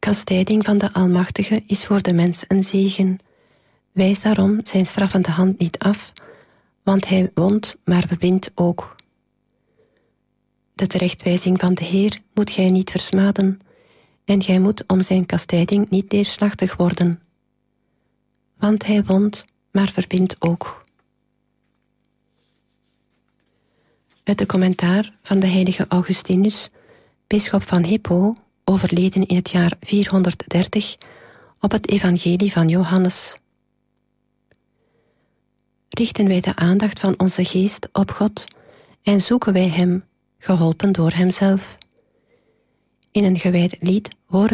kastijding van de Almachtige is voor de mens een zegen. Wijs daarom zijn straffende hand niet af, want hij wondt, maar verbindt ook. De terechtwijzing van de Heer moet gij niet versmaden, en gij moet om zijn kastijding niet neerslachtig worden. Want hij wondt, maar verbindt ook. Uit de commentaar van de heilige Augustinus, bisschop van Hippo, overleden in het jaar 430, op het evangelie van Johannes. Richten wij de aandacht van onze geest op God en zoeken wij hem, geholpen door hemzelf. In een gewijd lied horen